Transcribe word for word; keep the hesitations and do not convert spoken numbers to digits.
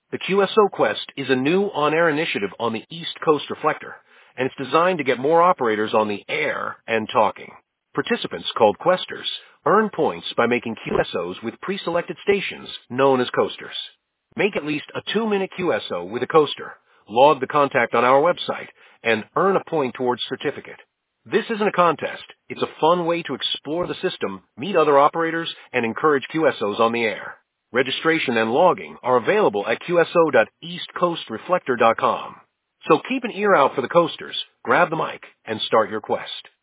The Q S O Quest is a new on-air initiative on the East Coast Reflector, and it's designed to get more operators on the air and talking. Participants, called Questers, earn points by making Q S Os with pre-selected stations known as coasters. Make at least a two-minute Q S O with a coaster, log the contact on our website, and earn a point towards certificate. This isn't a contest. It's a fun way to explore the system, meet other operators, and encourage Q S Os on the air. Registration and logging are available at Q S O dot east coast reflector dot com. So keep an ear out for the coasters, grab the mic, and start your quest.